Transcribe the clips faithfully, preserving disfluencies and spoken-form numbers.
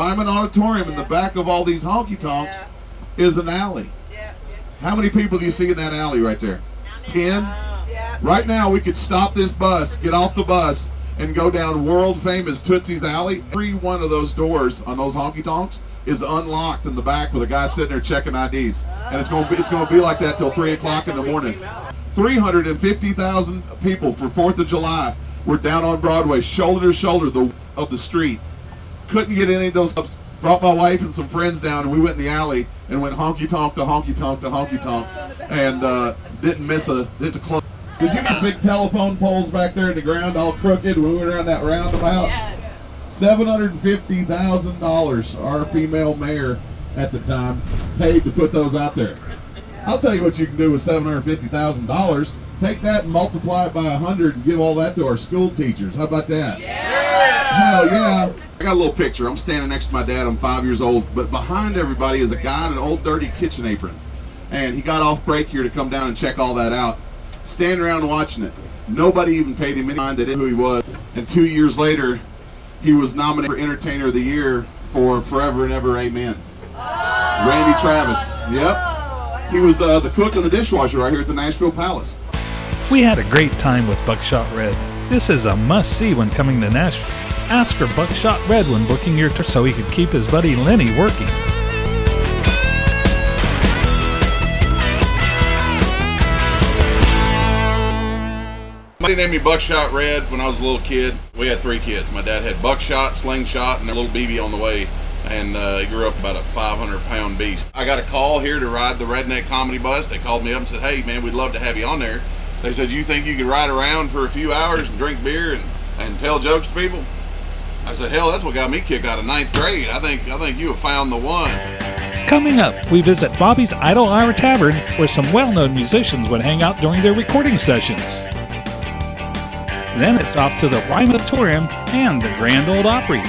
Ryman Auditorium, in the back of all these honky tonks, is an alley. How many people do you see in that alley right there? Ten? Right now we could stop this bus, get off the bus, and go down world famous Tootsie's Alley. Every one of those doors on those honky tonks is unlocked in the back with a guy sitting there checking I Ds. And it's going to be, it's going to be like that till three o'clock in the morning. three hundred fifty thousand people for fourth of July were down on Broadway, shoulder to shoulder the, of the street. Couldn't get any of those ups. Brought my wife and some friends down, and we went in the alley and went honky tonk to honky tonk to honky tonk, and uh, didn't miss a didn't close. Did you get big telephone poles back there in the ground, all crooked, when we went around that roundabout? Yes. Seven hundred fifty thousand dollars. Our female mayor at the time paid to put those out there. I'll tell you what you can do with seven hundred fifty thousand dollars. Take that and multiply it by a hundred and give all that to our school teachers. How about that? Yeah. Hell yeah. I got a little picture. I'm standing next to my dad. I'm five years old. But behind everybody is a guy in an old dirty kitchen apron. And he got off break here to come down and check all that out. Standing around watching it. Nobody even paid him any mind. They didn't know who he was. And two years later, he was nominated for Entertainer of the Year for Forever and Ever Amen. Oh. Randy Travis. Yep. He was the, the cook and the dishwasher right here at the Nashville Palace. We had a great time with Buckshot Red. This is a must-see when coming to Nashville. Ask for Buckshot Red when booking your tour so he could keep his buddy Lenny working. Somebody named me Buckshot Red when I was a little kid. We had three kids. My dad had Buckshot, Slingshot, and a little B B on the way. And uh, he grew up about a five hundred pound beast. I got a call here to ride the Redneck Comedy Bus. They called me up and said, hey man, we'd love to have you on there. They said, you think you could ride around for a few hours and drink beer and, and tell jokes to people? I said, hell, that's what got me kicked out of ninth grade. I think I think you have found the one. Coming up, we visit Bobby's Idle Hour Tavern, where some well-known musicians would hang out during their recording sessions. Then it's off to the Ryman Auditorium and the Grand Ole Opry.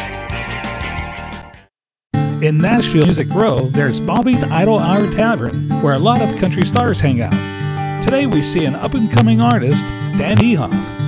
In Nashville Music Row, there's Bobby's Idle Hour Tavern, where a lot of country stars hang out. Today we see an up-and-coming artist, Dan Ehoff.